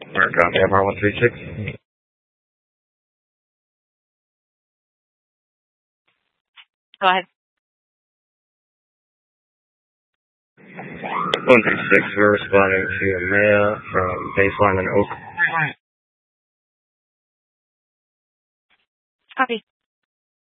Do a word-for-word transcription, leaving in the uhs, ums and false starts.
Alright, copy. M R one three six. Go ahead. one three six, we're responding to a mail from Baseline and Oak. Copy.